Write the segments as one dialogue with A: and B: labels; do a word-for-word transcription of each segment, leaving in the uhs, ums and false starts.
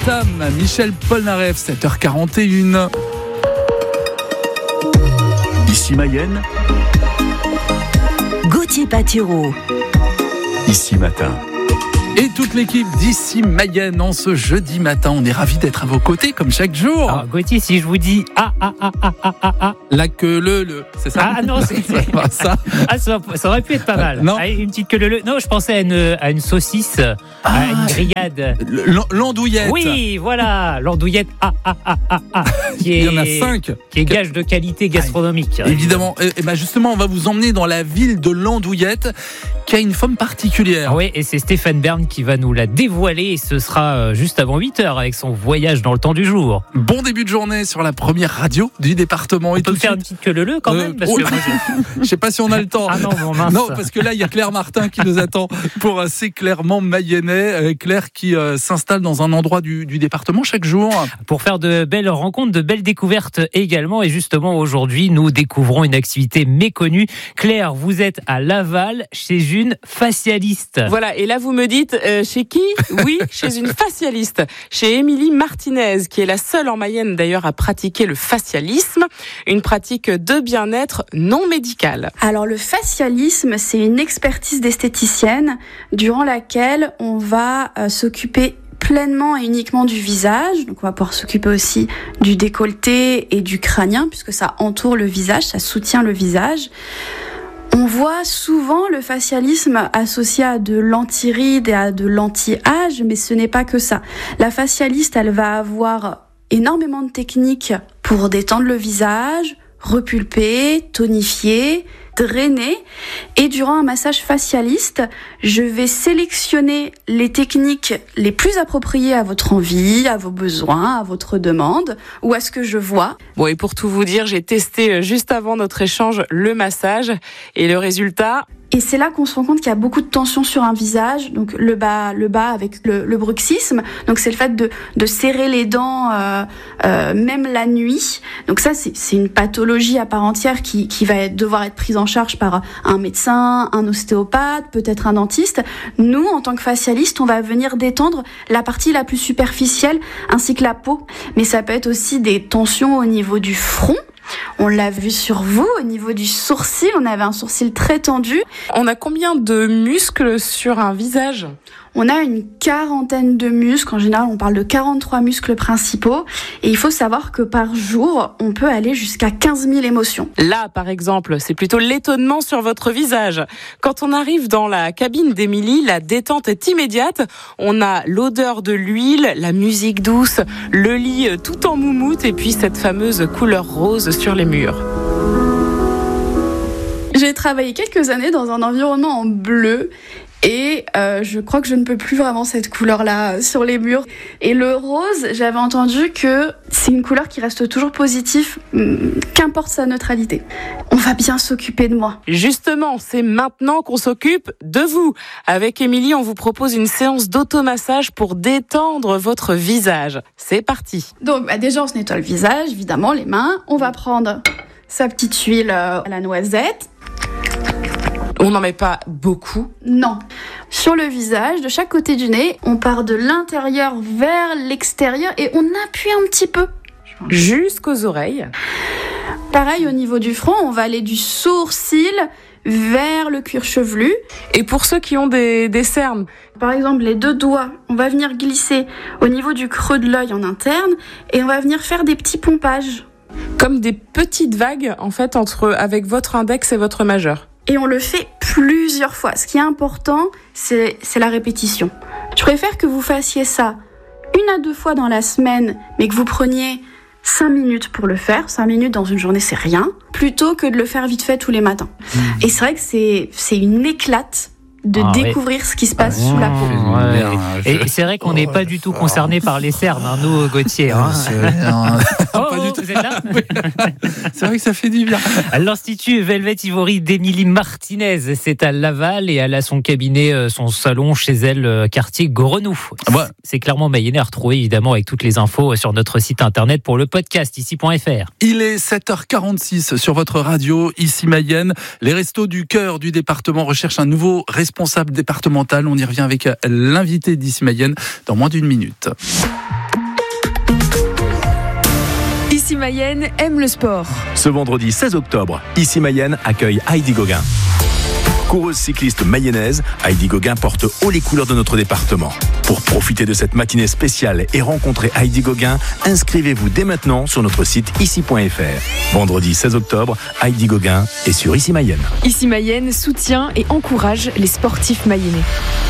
A: Sam, Michel Polnareff, sept heures quarante et une.
B: Ici Mayenne,
C: Gauthier Patireau.
B: Ici Matin.
A: Et toute l'équipe d'Ici Mayenne en ce jeudi matin. On est ravis d'être à vos côtés comme chaque jour.
D: Alors, Gauthier, si je vous dis ah ah ah ah ah ah ah.
A: La queue le le, c'est ça?
D: Ah non, c'est
A: ça.
D: Ah, ça, ça aurait pu être pas mal.
A: Euh, non.
D: Allez, une petite queue le le. Non, je pensais à une, à une saucisse,
A: Ah,
D: à une grillade.
A: L- l'andouillette.
D: Oui, voilà, l'andouillette ah ah ah ah ah. Qui est,
A: Il y en a cinq.
D: Qui est gage de qualité gastronomique.
A: Évidemment. Et, et ben justement, on va vous emmener dans la ville de l'andouillette, qui a une forme particulière.
D: Ah oui, et c'est Stéphane Bern qui va nous la dévoiler, et ce sera juste avant huit heures avec son voyage dans le temps du jour.
A: Bon début de journée sur la première radio du département.
D: On
A: et
D: peut
A: tout
D: faire
A: de
D: une
A: suite,
D: petite queue le le quand
A: Euh,
D: même parce
A: oh,
D: que moi, je...
A: je sais pas si on a le temps.
D: Ah non, bon, mince.
A: Non, parce que là, il y a Claire Martin qui nous attend pour assez clairement mayennais. Claire qui euh, s'installe dans un endroit du, du département chaque jour.
D: Pour faire de belles rencontres, de belles découvertes également. Et justement, aujourd'hui, nous découvrons une activité méconnue. Claire, vous êtes à Laval chez une facialiste.
E: Voilà, et là vous me dites, euh, chez qui ? Oui, chez une facialiste, chez Émilie Martinez, qui est la seule en Mayenne d'ailleurs à pratiquer le facialisme, une pratique de bien-être non médicale.
F: Alors le facialisme, c'est une expertise d'esthéticienne durant laquelle on va euh, s'occuper pleinement et uniquement du visage. Donc on va pouvoir s'occuper aussi du décolleté et du crânien, puisque ça entoure le visage, ça soutient le visage. On voit souvent le facialisme associé à de l'anti-rides et à de l'anti-âge, mais ce n'est pas que ça. La facialiste, elle va avoir énormément de techniques pour détendre le visage, repulper, tonifier, drainer. Et durant un massage facialiste, je vais sélectionner les techniques les plus appropriées à votre envie, à vos besoins, à votre demande ou à ce que je vois.
E: Bon, et pour tout vous dire, j'ai testé juste avant notre échange le massage et le résultat...
F: Et c'est là qu'on se rend compte qu'il y a beaucoup de tension sur un visage, donc le bas, le bas avec le, le bruxisme. Donc c'est le fait de, de serrer les dents, euh, euh, même la nuit. Donc ça c'est, c'est une pathologie à part entière qui, qui va être, devoir être prise en charge par un médecin, un ostéopathe, peut-être un dentiste. Nous, en tant que facialiste, on va venir détendre la partie la plus superficielle ainsi que la peau. Mais ça peut être aussi des tensions au niveau du front. On l'a vu sur vous, au niveau du sourcil, on avait un sourcil très tendu.
E: On a combien de muscles sur un visage ?
F: On a une quarantaine de muscles, en général on parle de quarante-trois muscles principaux, et il faut savoir que par jour, on peut aller jusqu'à quinze mille émotions.
E: Là, par exemple, c'est plutôt l'étonnement sur votre visage. Quand on arrive dans la cabine d'Émilie, la détente est immédiate. On a l'odeur de l'huile, la musique douce, le lit tout en moumoute, et puis cette fameuse couleur rose sur les murs.
F: J'ai travaillé quelques années dans un environnement en bleu, et euh, je crois que je ne peux plus vraiment cette couleur-là sur les murs. Et le rose, j'avais entendu que c'est une couleur qui reste toujours positive, qu'importe sa neutralité. On va bien s'occuper de moi.
E: Justement, c'est maintenant qu'on s'occupe de vous. Avec Émilie, on vous propose une séance d'automassage pour détendre votre visage. C'est parti.
F: Donc bah déjà, on se nettoie le visage, évidemment, les mains. On va prendre sa petite huile à la noisette.
E: On n'en met pas beaucoup.
F: Non. Sur le visage, de chaque côté du nez, on part de l'intérieur vers l'extérieur et on appuie un petit peu.
E: Jusqu'aux oreilles.
F: Pareil, au niveau du front, on va aller du sourcil vers le cuir chevelu.
E: Et pour ceux qui ont des, des cernes,
F: par exemple, les deux doigts, on va venir glisser au niveau du creux de l'œil en interne et on va venir faire des petits pompages.
E: Comme des petites vagues, en fait, entre, avec votre index et votre majeur.
F: Et on le fait plusieurs fois. Ce qui est important, c'est, c'est la répétition. Je préfère que vous fassiez ça une à deux fois dans la semaine, mais que vous preniez cinq minutes pour le faire. cinq minutes dans une journée, c'est rien. Plutôt que de le faire vite fait tous les matins. Mmh. Et c'est vrai que c'est, c'est une éclate de ah, découvrir ouais. ce qui se passe ah, sous la peau.
D: Ouais. Et c'est vrai qu'on n'est pas du tout concerné par les cernes, hein, nous, Gauthier. Hein.
A: Oh, pas du tout. Vous êtes là ? C'est vrai que ça fait du bien.
D: L'Institut Velvet Ivory d'Émilie Martinez, c'est à Laval et elle a son cabinet, son salon chez elle, quartier Grenoux. Ouais. C'est clairement mayennais à retrouver évidemment avec toutes les infos sur notre site internet pour le podcast ici point f r.
A: Il est sept heures quarante-six sur votre radio, ici Mayenne. Les Restos du Cœur du département recherchent un nouveau responsable départemental. On y revient avec l'invité d'Ici Mayenne dans moins d'une minute.
C: Ici Mayenne aime le sport.
B: Ce vendredi seize octobre, Ici Mayenne accueille Heidi Gauguin. Coureuse cycliste mayonnaise, Heidi Gauguin porte haut les couleurs de notre département. Pour profiter de cette matinée spéciale et rencontrer Heidi Gauguin, inscrivez-vous dès maintenant sur notre site ici point f r. Vendredi seize octobre, Heidi Gauguin est sur Ici Mayenne.
C: Ici Mayenne soutient et encourage les sportifs mayennais.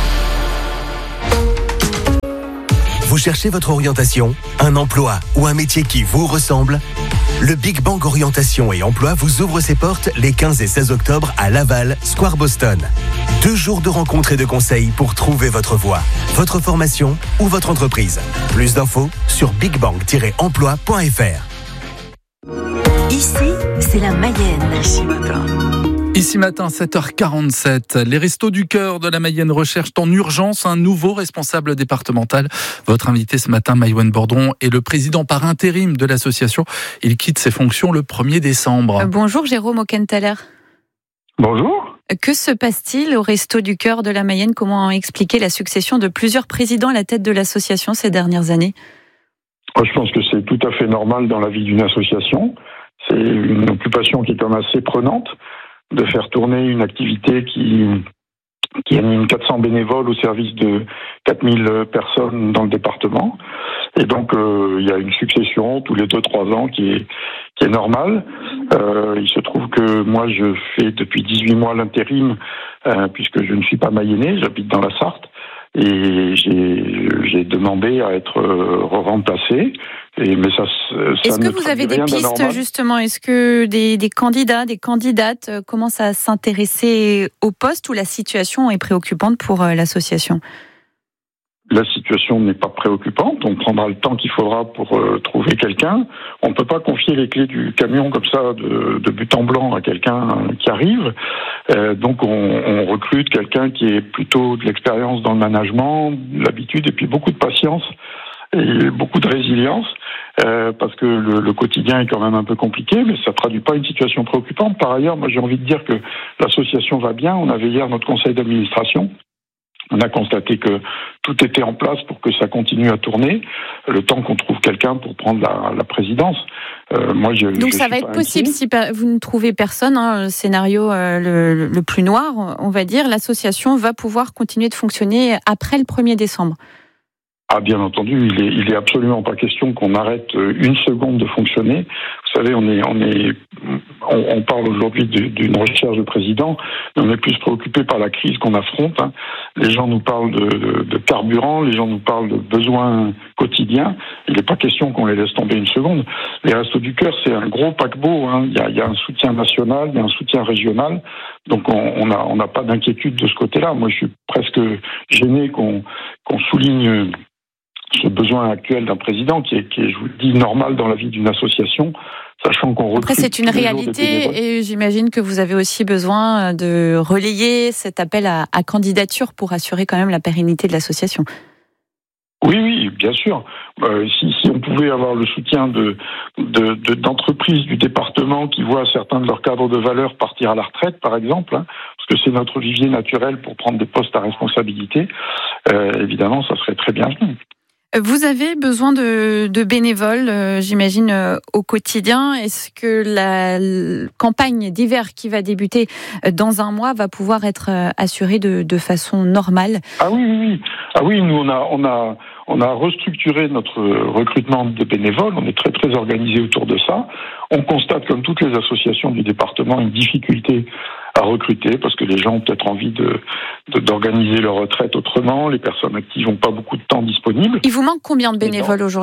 G: Vous cherchez votre orientation, un emploi ou un métier qui vous ressemble ? Le Big Bang Orientation et Emploi vous ouvre ses portes les quinze et seize octobre à Laval, Square Boston. Deux jours de rencontres et de conseils pour trouver votre voie, votre formation ou votre entreprise. Plus d'infos sur big bang tiret emploi point f r.
H: Ici, c'est la Mayenne. Ici matin.
A: Ici matin, sept heures quarante-sept, les Restos du Cœur de la Mayenne recherchent en urgence un nouveau responsable départemental. Votre invité ce matin, Maïwenn Bordron, est le président par intérim de l'association. Il quitte ses fonctions le premier décembre.
I: Euh, bonjour Jérôme Aucenthaler.
J: Bonjour.
I: Que se passe-t-il au Restos du Cœur de la Mayenne ? Comment expliquer la succession de plusieurs présidents à la tête de l'association ces dernières années ?
J: Je pense que c'est tout à fait normal dans la vie d'une association. C'est une occupation qui est quand même assez prenante, de faire tourner une activité qui, qui anime quatre cents bénévoles au service de quatre mille personnes dans le département. Et donc, euh, il y a une succession tous les deux trois ans qui est, qui est normale. Euh, il se trouve que moi, je fais depuis dix-huit mois l'intérim, euh, puisque je ne suis pas mayennais, j'habite dans la Sarthe. Et j'ai, j'ai demandé à être euh, remplacé. Et, mais ça, ça
I: Est-ce que vous avez des pistes, justement ? Est-ce que des, des candidats, des candidates euh, commencent à s'intéresser au poste, ou la situation est préoccupante pour euh, l'association ?
J: La situation n'est pas préoccupante. On prendra le temps qu'il faudra pour euh, trouver quelqu'un. On ne peut pas confier les clés du camion comme ça, de, de but en blanc, à quelqu'un euh, qui arrive. Euh, donc on, on recrute quelqu'un qui ait plutôt de l'expérience dans le management, de l'habitude, et puis beaucoup de patience et beaucoup de résilience. Euh, parce que le, le quotidien est quand même un peu compliqué, mais ça ne traduit pas une situation préoccupante. Par ailleurs, moi j'ai envie de dire que l'association va bien. On avait hier notre conseil d'administration. On a constaté que tout était en place pour que ça continue à tourner, le temps qu'on trouve quelqu'un pour prendre la, la présidence. Euh, moi, je,
I: Donc
J: je
I: ça va être possible si vous ne trouvez personne, hein, le scénario euh, le, le plus noir, on va dire, l'association va pouvoir continuer de fonctionner après le premier décembre.
J: Ah, bien entendu, il est, il est absolument pas question qu'on arrête une seconde de fonctionner. Vous savez, on est, on est, on, on parle aujourd'hui d'une recherche de président, mais on est plus préoccupé par la crise qu'on affronte. Hein. Les gens nous parlent de, de, de carburant, les gens nous parlent de besoins quotidiens. Il n'est pas question qu'on les laisse tomber une seconde. Les Restos du Cœur, c'est un gros paquebot. Hein. Il y a, il y a un soutien national, il y a un soutien régional. Donc on, on a, on n'a pas d'inquiétude de ce côté-là. Moi, je suis presque gêné qu'on, qu'on souligne ce besoin actuel d'un président qui est, qui est, je vous le dis, normal dans la vie d'une association, sachant qu'on recrute.
I: Après, c'est une réalité et j'imagine que vous avez aussi besoin de relayer cet appel à, à candidature pour assurer quand même la pérennité de l'association.
J: Oui, oui, bien sûr. Euh, si, si on pouvait avoir le soutien de, de, de, d'entreprises du département qui voient certains de leurs cadres de valeur partir à la retraite, par exemple, hein, parce que c'est notre vivier naturel pour prendre des postes à responsabilité, euh, évidemment, ça serait très bienvenu.
I: Vous avez besoin de, de bénévoles, euh, j'imagine, euh, au quotidien. Est-ce que la l- campagne d'hiver qui va débuter dans un mois va pouvoir être euh, assurée de, de façon normale ?
J: Ah oui, oui, oui. Ah oui, nous, on a, on a, on a restructuré notre recrutement de bénévoles. On est très, très organisé autour de ça. On constate, comme toutes les associations du département, une difficulté à recruter parce que les gens ont peut-être envie de, de, d'organiser leur retraite autrement. Les personnes actives n'ont pas beaucoup de temps disponible.
I: Il vous manque combien de bénévoles aujourd'hui ?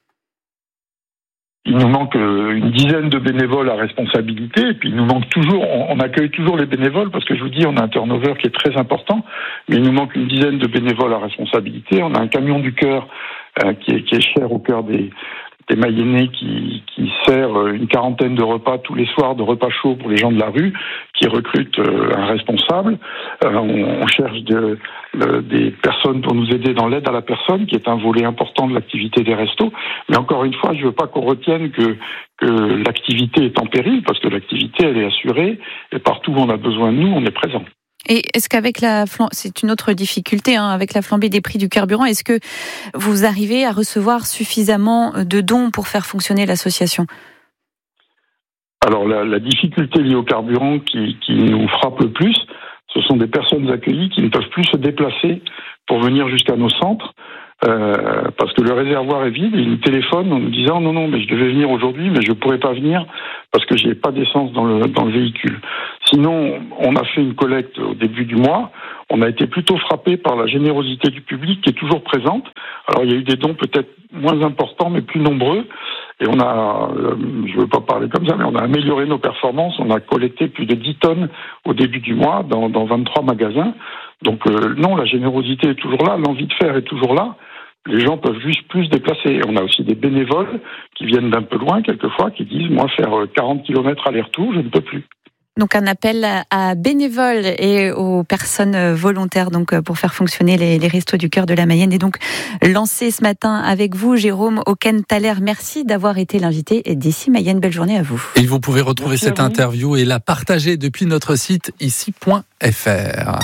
J: Il nous manque une dizaine de bénévoles à responsabilité, et puis il nous manque toujours, on accueille toujours les bénévoles, parce que je vous dis, on a un turnover qui est très important, mais il nous manque une dizaine de bénévoles à responsabilité. On a un camion du cœur euh, qui, est, qui est cher au cœur des, des Mayennais, qui, qui sert une quarantaine de repas tous les soirs, de repas chauds pour les gens de la rue, qui recrute euh, un responsable. Euh, on, on cherche de, de, des personnes pour nous aider dans l'aide à la personne, qui est un volet important de l'activité des restos. Mais encore une fois, je ne veux pas qu'on retienne que, que l'activité est en péril, parce que l'activité, elle est assurée, et partout où on a besoin de nous, on est présent.
I: Et est-ce qu'avec la flam... c'est une autre difficulté hein, avec la flambée des prix du carburant, est-ce que vous arrivez à recevoir suffisamment de dons pour faire fonctionner l'association ?
J: Alors la, la difficulté liée au carburant qui, qui nous frappe le plus, ce sont des personnes accueillies qui ne peuvent plus se déplacer pour venir jusqu'à nos centres. Euh, parce que le réservoir est vide et ils nous téléphonent en nous disant non non mais je devais venir aujourd'hui mais je pourrais pas venir parce que j'ai pas d'essence dans le dans le véhicule. Sinon on a fait une collecte au début du mois, on a été plutôt frappé par la générosité du public qui est toujours présente. Alors il y a eu des dons peut-être moins importants mais plus nombreux et on a euh, je veux pas parler comme ça mais on a amélioré nos performances, on a collecté plus de dix tonnes au début du mois dans dans vingt-trois magasins. Donc euh, non, la générosité est toujours là, l'envie de faire est toujours là. Les gens peuvent juste plus se déplacer. On a aussi des bénévoles qui viennent d'un peu loin, quelquefois, qui disent « Moi, faire quarante kilomètres aller-retour, je ne peux plus ».
I: Donc un appel à bénévoles et aux personnes volontaires donc pour faire fonctionner les, les Restos du Cœur de la Mayenne est donc lancé ce matin avec vous, Jérôme Auken-Thaler. Merci d'avoir été l'invité d'Ici Mayenne. Belle journée à vous.
A: Et vous pouvez retrouver Merci cette interview et la partager depuis notre site ici point f r.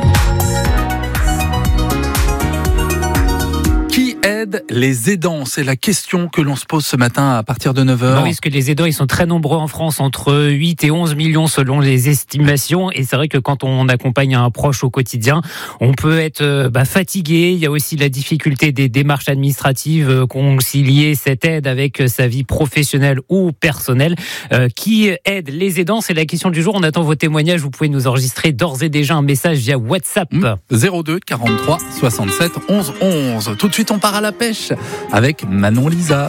A: Aide les aidants, c'est la question que l'on se pose ce matin à partir de neuf heures.
D: Oui, parce que les aidants, ils sont très nombreux en France, entre huit et onze millions selon les estimations. Et c'est vrai que quand on accompagne un proche au quotidien, on peut être bah, fatigué. Il y a aussi la difficulté des démarches administratives, concilier cette aide avec sa vie professionnelle ou personnelle. Euh, qui aide les aidants ? C'est la question du jour. On attend vos témoignages. Vous pouvez nous enregistrer d'ores et déjà un message via WhatsApp.
A: Mmh. zéro deux quarante-trois soixante-sept onze onze. Tout de suite, on part à la pêche avec Manon Lisa.